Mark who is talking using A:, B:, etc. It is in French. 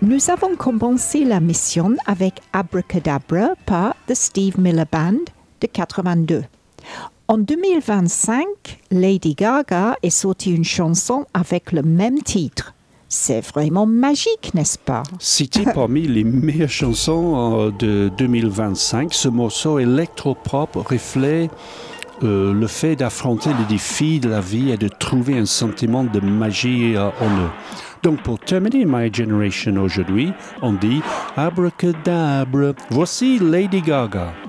A: Nous avons commencé la mission avec Abracadabra par The Steve Miller Band de 82. En 2025, Lady Gaga est sortie une chanson avec le même titre. C'est vraiment magique, n'est-ce pas?
B: Cité parmi les meilleures chansons de 2025, ce morceau électropop reflète le fait d'affronter les défis de la vie et de trouver un sentiment de magie en eux. Donc pour terminer My Generation aujourd'hui, on dit Abracadabra. Voici Lady Gaga.